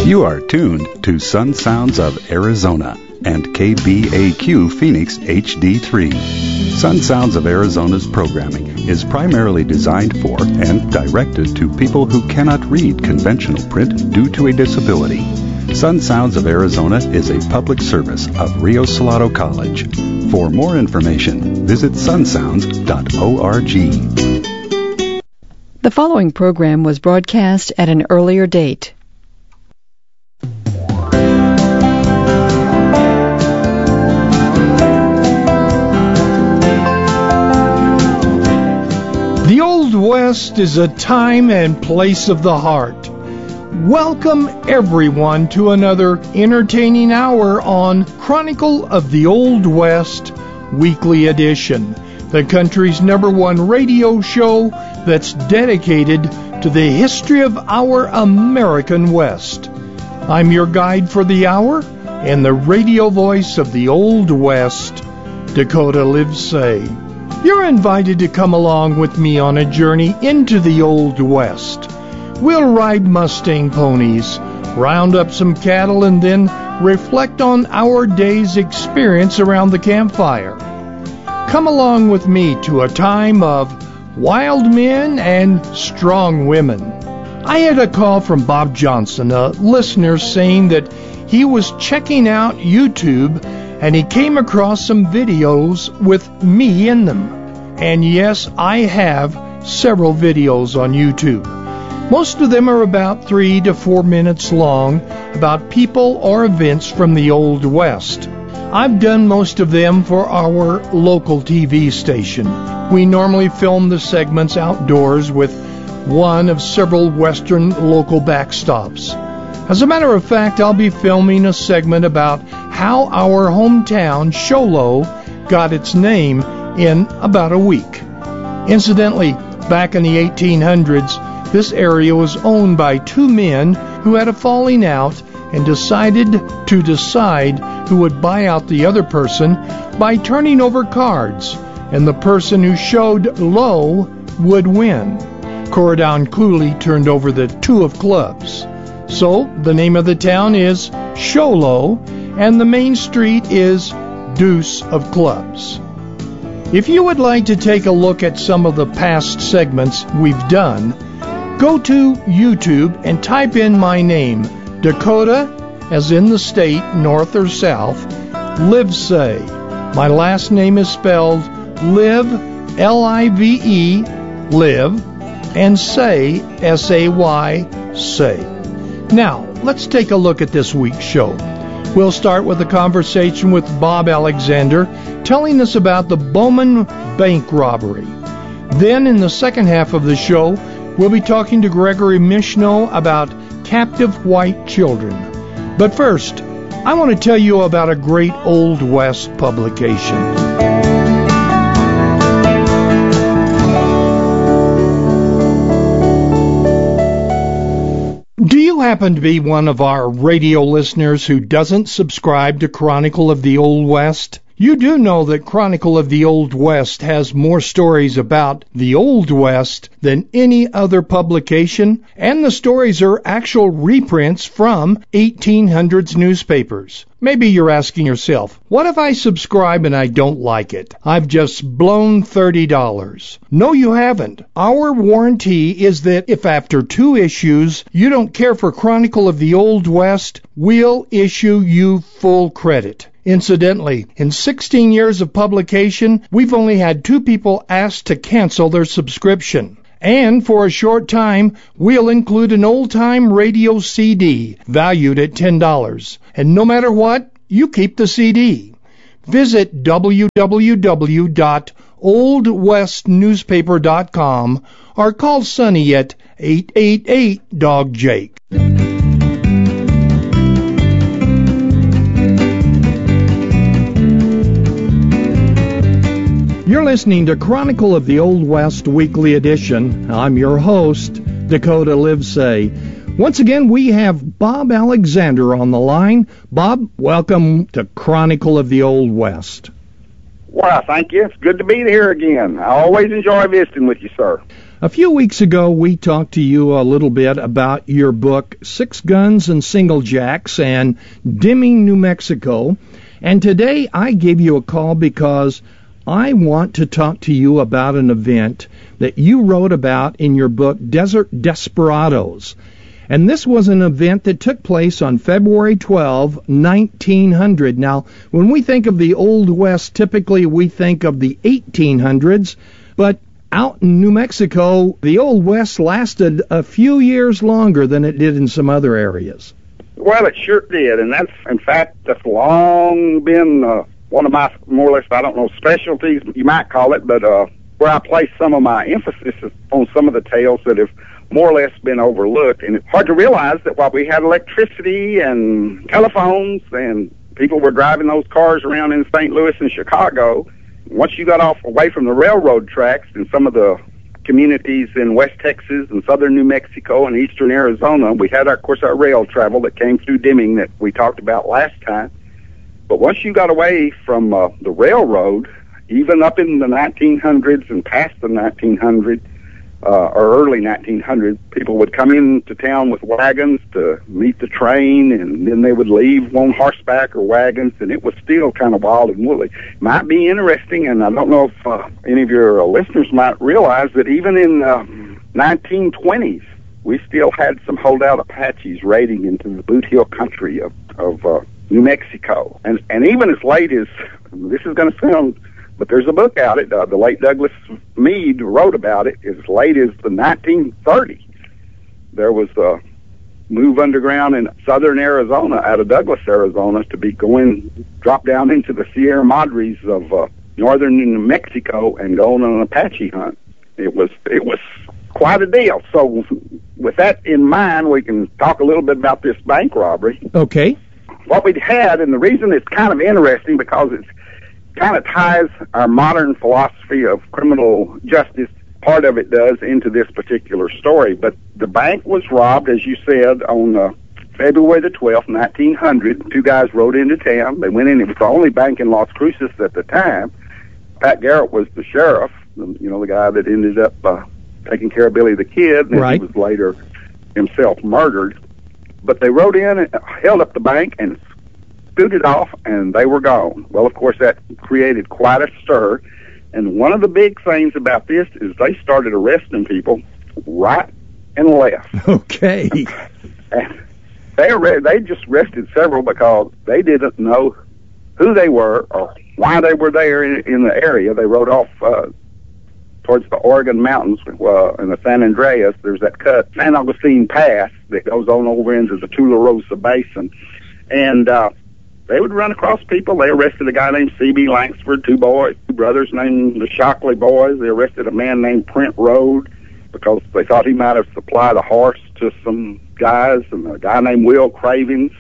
You are tuned to Sun Sounds of Arizona and KBAQ Phoenix HD3. Sun Sounds of Arizona's programming is primarily designed for and directed to people who cannot read conventional print due to a disability. Sun Sounds of Arizona is a public service of Rio Salado College. For more information, visit sunsounds.org. The following program was broadcast at an earlier date. The Old West is a time and place of the heart. Welcome everyone to another entertaining hour on Chronicle of the Old West Weekly Edition, the country's #1 radio show that's dedicated to the history of our American West. I'm your guide for the hour and the radio voice of the Old West, Dakota Livesay. You're invited to come along with me on a journey into the Old West. We'll ride Mustang ponies, round up some cattle, and then reflect on our day's experience around the campfire. Come along with me to a time of wild men and strong women. I had a call from Bob Johnson, a listener, saying that he was checking out YouTube and he came across some videos with me in them. And yes, I have several videos on YouTube. Most of them are about 3 to 4 minutes long, about people or events from the Old West. I've done most of them for our local TV station. We normally film the segments outdoors with one of several Western local backstops. As a matter of fact, I'll be filming a segment about how our hometown, Show Low, got its name in about a week. Incidentally, back in the 1800s, this area was owned by two men who had a falling out and decided to decide who would buy out the other person by turning over cards, and the person who showed low would win. Corridon Cooley turned over the 2 of clubs. So, the name of the town is Show Low, and the main street is Deuce of Clubs. If you would like to take a look at some of the past segments we've done, go to YouTube and type in my name, Dakota, as in the state, north or south, Livesay. My last name is spelled Live, L-I-V-E, Live, and Say, S-A-Y, Say. Now, let's take a look at this week's show. We'll start with a conversation with Bob Alexander telling us about the Bowman Bank robbery. Then, in the second half of the show, we'll be talking to Gregory Michneau about captive white children. But first, I want to tell you about a great Old West publication. Do you happen to be one of our radio listeners who doesn't subscribe to Chronicle of the Old West? You do know that Chronicle of the Old West has more stories about the Old West than any other publication, and the stories are actual reprints from 1800s newspapers. Maybe you're asking yourself, what if I subscribe and I don't like it? I've just blown $30. No, you haven't. Our warranty is that if after 2 issues you don't care for Chronicle of the Old West, we'll issue you full credit. Incidentally, in 16 years of publication, we've only had 2 people asked to cancel their subscription. And for a short time, we'll include an old-time radio CD valued at $10. And no matter what, you keep the CD. Visit www.oldwestnewspaper.com or call Sonny at 888-DOG-JAKE. You're listening to Chronicle of the Old West Weekly Edition. I'm your host, Dakota Livesay. Once again, we have Bob Alexander on the line. Bob, welcome to Chronicle of the Old West. Well, thank you. It's good to be here again. I always enjoy visiting with you, sir. A few weeks ago, we talked to you a little bit about your book, Six Guns and Single Jacks and Deming, New Mexico. And today I gave you a call because I want to talk to you about an event that you wrote about in your book, Desert Desperados. And this was an event that took place on February 12, 1900. Now, when we think of the Old West, typically we think of the 1800s, but out in New Mexico, the Old West lasted a few years longer than it did in some other areas. Well, it sure did, and that's long been one of my, more or less, I don't know, specialties, you might call it, but where I place some of my emphasis is on some of the tales that have more or less been overlooked. And it's hard to realize that while we had electricity and telephones and people were driving those cars around in St. Louis and Chicago, once you got away from the railroad tracks in some of the communities in West Texas and southern New Mexico and eastern Arizona, we had, of course, our rail travel that came through Deming that we talked about last time. But once you got away from the railroad, even up in the 1900s and past the 1900s, or early 1900s, people would come into town with wagons to meet the train, and then they would leave on horseback or wagons, and it was still kind of wild and woolly. Might be interesting, and I don't know if any of your listeners might realize that even in 1920s, we still had some holdout Apaches raiding into the Boot Hill country of New Mexico. And even as late as, this is going to sound, but there's a book out, the late Douglas Mead wrote about it, as late as the 1930s. There was a move underground in southern Arizona, out of Douglas, Arizona, to be drop down into the Sierra Madres of northern New Mexico and going on an Apache hunt. It was quite a deal. So with that in mind, we can talk a little bit about this bank robbery. Okay. What we had, and the reason it's kind of interesting because it's kind of ties our modern philosophy of criminal justice, part of it does, into this particular story. But the bank was robbed, as you said, on February the 12th, 1900. Two guys rode into town. They went in. It was the only bank in Las Cruces at the time. Pat Garrett was the sheriff, the guy that ended up taking care of Billy the Kid, and right. He was later himself murdered. But they rode in and held up the bank and scooted off, and they were gone. Well, of course, that created quite a stir. And one of the big things about this is they started arresting people right and left. Okay. And they just arrested several because they didn't know who they were or why they were there in the area. They rode off towards the Oregon Mountains in the San Andreas. There's that cut, San Agustin Pass, that goes on over into the Tularosa Basin. And they would run across people. They arrested a guy named C.B. Langsford, two brothers named the Shockley Boys. They arrested a man named Print Road because they thought he might have supplied a horse to some guys, and a guy named Will Cravens.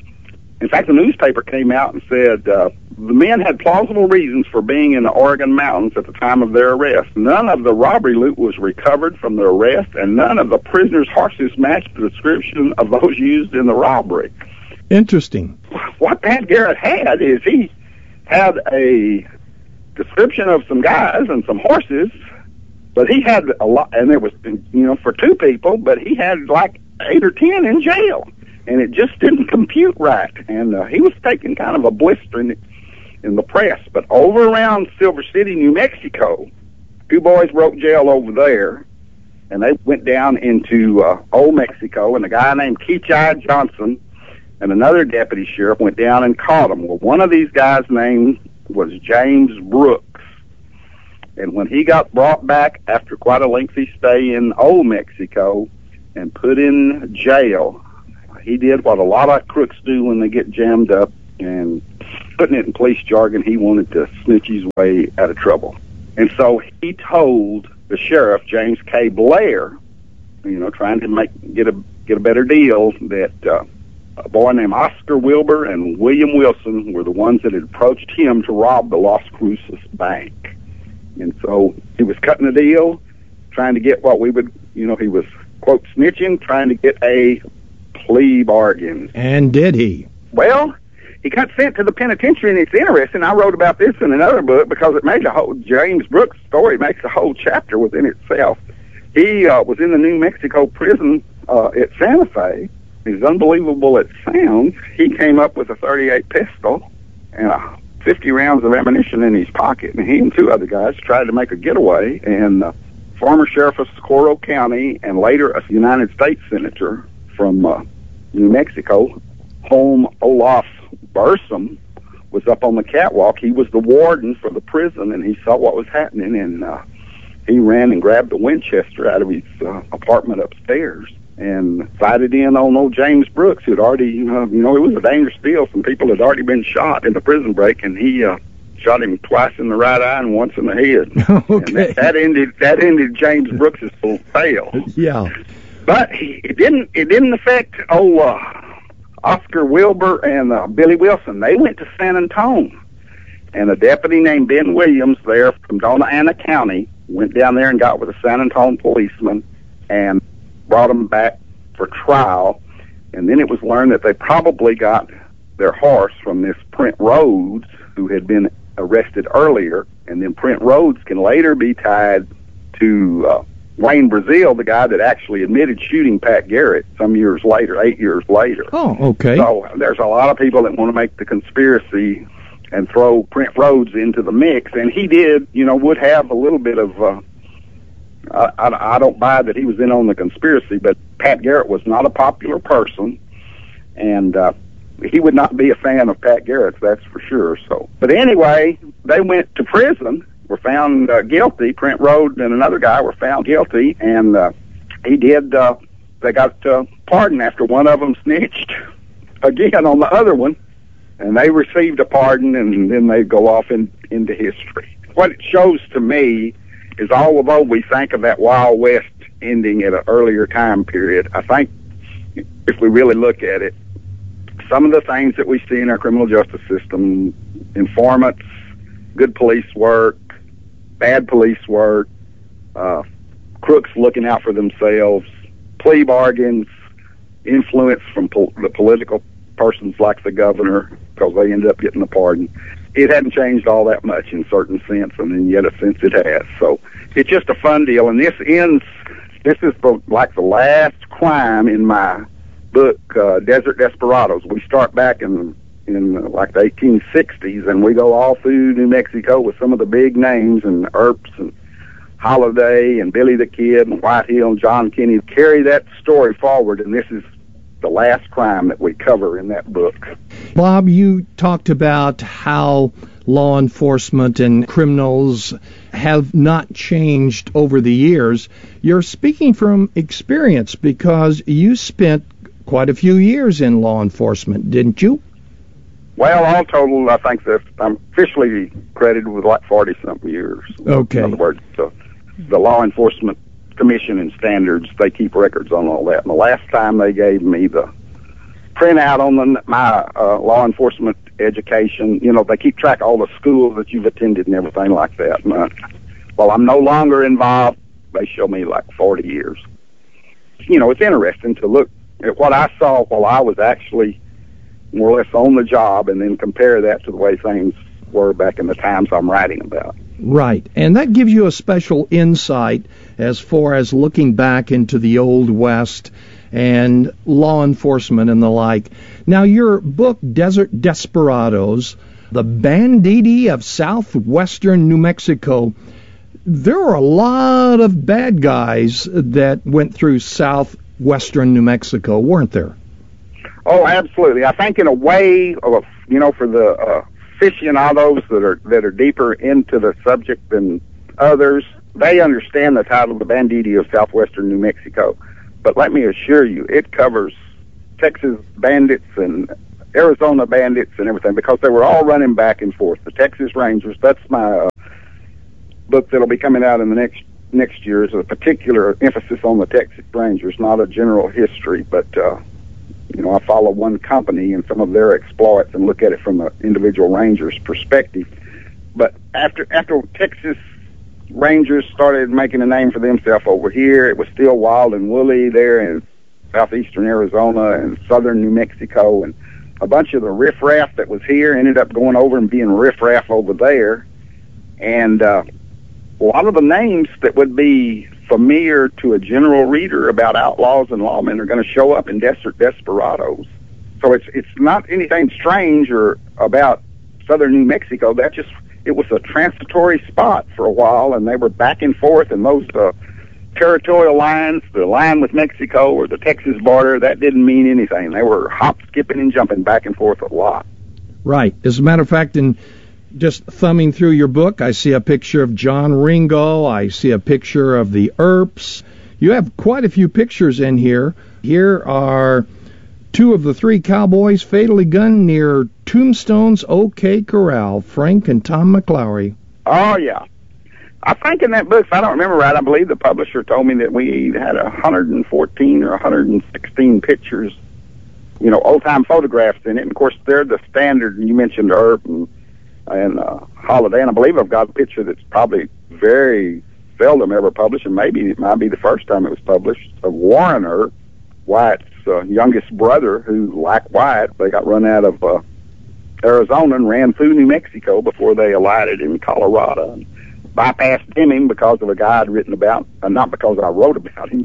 In fact, the newspaper came out and said the men had plausible reasons for being in the Oregon mountains at the time of their arrest. None of the robbery loot was recovered from the arrest, and none of the prisoners' horses matched the description of those used in the robbery. Interesting. What Pat Garrett had is he had a description of some guys and some horses, but he had a lot, and it was, for two people, but he had like 8 or 10 in jail, and it just didn't compute right. And he was taking kind of a blister in the press. But over around Silver City, New Mexico, two boys broke jail over there, and they went down into Old Mexico, and a guy named Keach Johnson and another deputy sheriff went down and caught them. Well, one of these guys' name was James Brooks. And when he got brought back after quite a lengthy stay in Old Mexico and put in jail, he did what a lot of crooks do when they get jammed up, and putting it in police jargon, he wanted to snitch his way out of trouble. And so he told the sheriff, James K. Blair, trying to get a better deal, that a boy named Oscar Wilbur and William Wilson were the ones that had approached him to rob the Las Cruces Bank. And so he was cutting a deal, trying to get what we would, he was, quote, snitching, trying to get a plea bargain. And did he? Well, he got sent to the penitentiary, and it's interesting. I wrote about this in another book because it makes James Brooks' story makes a whole chapter within itself. He was in the New Mexico prison at Santa Fe. As unbelievable as it sounds, he came up with a .38 pistol and 50 rounds of ammunition in his pocket, and he and two other guys tried to make a getaway, and former sheriff of Socorro County and later a United States senator from New Mexico, Holm Olaf Bursum, was up on the catwalk. He was the warden for the prison, and he saw what was happening, and he ran and grabbed the Winchester out of his apartment upstairs and sighted in on old James Brooks, who'd already, it was a dangerous deal. Some people had already been shot in the prison break, and he shot him twice in the right eye and once in the head. Okay. And that ended James Brooks' bail. Yeah. But it didn't affect Oscar Wilbur and Billy Wilson. They went to San Antone, and a deputy named Ben Williams there from Dona Ana County went down there and got with a San Antone policeman and brought them back for trial. And then it was learned that they probably got their horse from this Print Rhodes, who had been arrested earlier. And then Print Rhodes can later be tied to Wayne Brazil, the guy that actually admitted shooting Pat Garrett some years later, 8 years later. Oh, okay. So there's a lot of people that want to make the conspiracy and throw Print Rhodes into the mix. And he did, would have a little bit of, I don't buy that he was in on the conspiracy, but Pat Garrett was not a popular person, and he would not be a fan of Pat Garrett's, that's for sure. So, but anyway, they went to prison, were found guilty. Print Rhodes and another guy were found guilty, and they got pardoned after one of them snitched again on the other one, and they received a pardon, and then they go off into history. What it shows to me is, although we think of that Wild West ending at an earlier time period, I think if we really look at it, some of the things that we see in our criminal justice system, informants, good police work, bad police work, crooks looking out for themselves, plea bargains, influence from the political persons like the governor, because they ended up getting the pardon. It hadn't changed all that much in certain sense, and in yet a sense it has. So it's just a fun deal, and this is like the last crime in my book, Desert Desperados. We start back in like the 1860s, and we go all through New Mexico with some of the big names, and Earps and Holiday and Billy the Kid and White Hill and John Kinney carry that story forward, and this is the last crime that we cover in that book. Bob, you talked about how law enforcement and criminals have not changed over the years. You're speaking from experience because you spent quite a few years in law enforcement, didn't you? Well, all total, I think that I'm officially credited with like 40-something years. Okay. In other words, the Law Enforcement Commission and Standards, they keep records on all that. And the last time they gave me the printout on my law enforcement education, they keep track of all the schools that you've attended and everything like that. And, while I'm no longer involved, they show me like 40 years. It's interesting to look at what I saw while I was actually more or less on the job, and then compare that to the way things were back in the times I'm writing about. Right, and that gives you a special insight as far as looking back into the Old West and law enforcement and the like. Now, your book, Desert Desperados, The Banditti of Southwestern New Mexico, there were a lot of bad guys that went through southwestern New Mexico, weren't there? Oh, absolutely. I think in a way, for the aficionados that are deeper into the subject than others, they understand the title, The Banditti of Southwestern New Mexico. But let me assure you, it covers Texas bandits and Arizona bandits and everything, because they were all running back and forth. The Texas Rangers, that's my book that'll be coming out in the next year, is a particular emphasis on the Texas Rangers, not a general history, but I follow one company and some of their exploits and look at it from the individual Rangers' perspective. But after Texas Rangers started making a name for themselves over here, it was still wild and woolly there in southeastern Arizona and southern New Mexico, and a bunch of the riffraff that was here ended up going over and being riffraff over there. And a lot of the names that would be familiar to a general reader about outlaws and lawmen are going to show up in Desert Desperados. So it's not anything strange or about southern New Mexico. It was a transitory spot for a while, and they were back and forth, and those territorial lines, the line with Mexico or the Texas border, that didn't mean anything. They were hop, skipping, and jumping back and forth a lot. Right. As a matter of fact, in just thumbing through your book, I see a picture of John Ringo. I see a picture of the Earps. You have quite a few pictures in here. Here are two of the three cowboys fatally gunned near Tombstone's OK Corral, Frank and Tom McLaury. Oh, yeah. I think in that book, if I don't remember right, I believe the publisher told me that we had 114 or 116 pictures, old-time photographs in it. And, of course, they're the standard. You mentioned Earp and Holiday, and I believe I've got a picture that's probably very seldom ever published, and maybe it might be the first time it was published, of Warren Earp, Wyatt's youngest brother, who, like Wyatt, they got run out of Arizona and ran through New Mexico before they alighted in Colorado. And bypassed him because of a guy I'd written about, not because I wrote about him.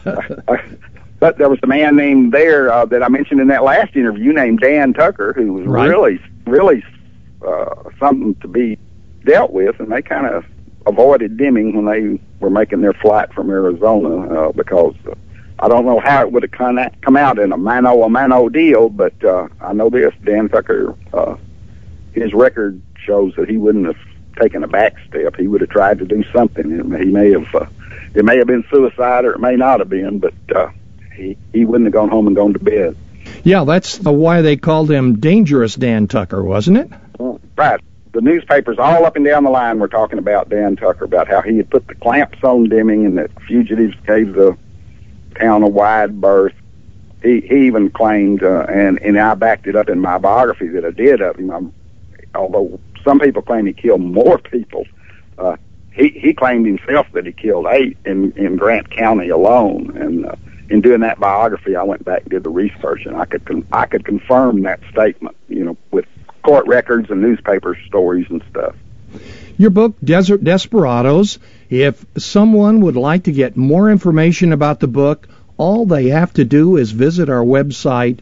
But there was a man named there that I mentioned in that last interview named Dan Tucker, who was really something to be dealt with, and they kind of avoided Deming when they were making their flight from Arizona because I don't know how it would have come out in a mano deal, but I know this, Dan Tucker, his record shows that he wouldn't have taken a back step. He would have tried to do something. It may have been suicide, or it may not have been, but he wouldn't have gone home and gone to bed. Yeah, that's why they called him Dangerous Dan Tucker, wasn't it? Right. The newspapers all up and down the line were talking about Dan Tucker, about how he had put the clamps on Deming and that fugitives gave the town a wide berth. He even claimed, and I backed it up in my biography that I did of him, although some people claim he killed more people. He claimed himself that he killed 8 in Grant County alone. And in doing that biography, I went back and did the research, and I could confirm that statement, with court records and newspaper stories and stuff. Your book, Desert Desperados, if someone would like to get more information about the book, all they have to do is visit our website,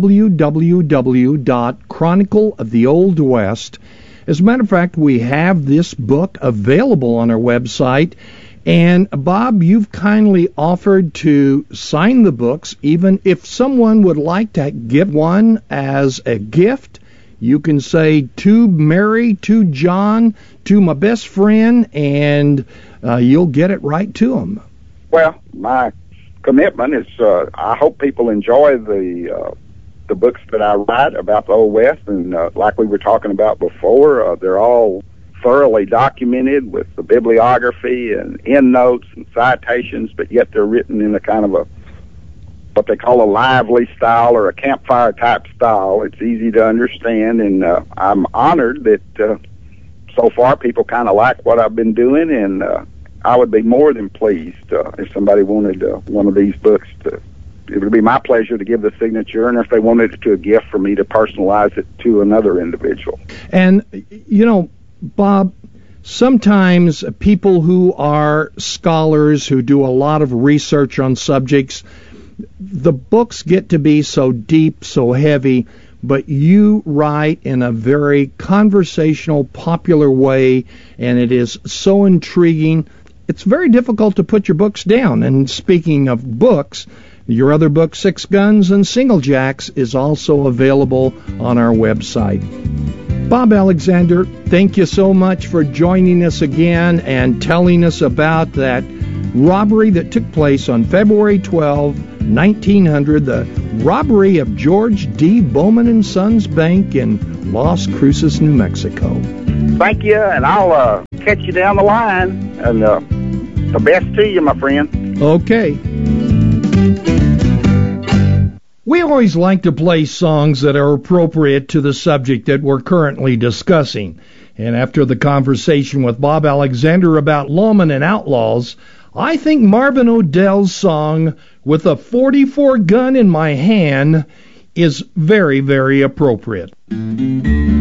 www.chronicleoftheoldwest. As a matter of fact, we have this book available on our website. And, Bob, you've kindly offered to sign the books, even if someone would like to give one as a gift. You can say, to Mary, to John, to my best friend, and you'll get it right to them. Well, my commitment is I hope people enjoy the books that I write about the Old West, and like we were talking about before, they're all thoroughly documented with the bibliography and endnotes and citations, but yet they're written in a kind of what they call a lively style, or a campfire type style. It's easy to understand, and I'm honored that so far people kind of like what I've been doing, and I would be more than pleased if somebody wanted one of these books. It would be my pleasure to give the signature, and if they wanted it to a gift for me to personalize it to another individual. And, Bob, sometimes people who are scholars, who do a lot of research on subjects, the books get to be so deep, so heavy, but you write in a very conversational, popular way, and it is so intriguing. It's very difficult to put your books down. And speaking of books, your other book, Six Guns and Single Jacks, is also available on our website. Bob Alexander, thank you so much for joining us again and telling us about that robbery that took place on February 12, 1900, the robbery of George D. Bowman & Sons Bank in Las Cruces, New Mexico. Thank you, and I'll catch you down the line, and the best to you, my friend. Okay. We always like to play songs that are appropriate to the subject that we're currently discussing. And after the conversation with Bob Alexander about lawmen and outlaws, I think Marvin Odell's song, With a 44 Gun in My Hand, is very, very appropriate.